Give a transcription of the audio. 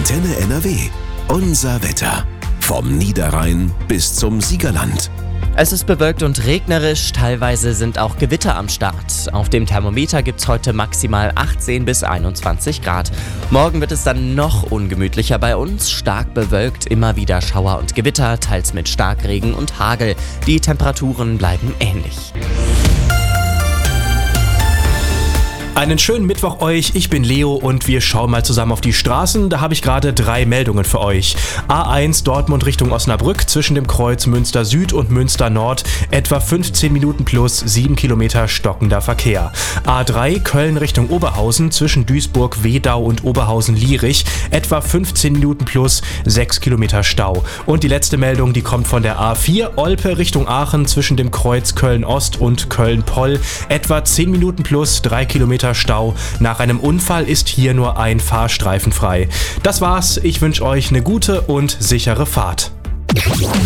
Antenne NRW. Unser Wetter. Vom Niederrhein bis zum Siegerland. Es ist bewölkt und regnerisch, teilweise sind auch Gewitter am Start. Auf dem Thermometer gibt es heute maximal 18 bis 21 Grad. Morgen wird es dann noch ungemütlicher bei uns, stark bewölkt, immer wieder Schauer und Gewitter, teils mit Starkregen und Hagel. Die Temperaturen bleiben ähnlich. Einen schönen Mittwoch euch, ich bin Leo und wir schauen mal zusammen auf die Straßen. Da habe ich gerade 3 Meldungen für euch. A1 Dortmund Richtung Osnabrück zwischen dem Kreuz Münster Süd und Münster Nord etwa 15 Minuten plus 7 Kilometer stockender Verkehr. A3 Köln Richtung Oberhausen zwischen Duisburg, Wedau und Oberhausen-Lierich etwa 15 Minuten plus 6 Kilometer Stau. Und die letzte Meldung, die kommt von der A4 Olpe Richtung Aachen zwischen dem Kreuz Köln Ost und Köln Poll etwa 10 Minuten plus 3 Kilometer Stau. Nach einem Unfall ist hier nur ein Fahrstreifen frei. Das war's. Ich wünsche euch eine gute und sichere Fahrt.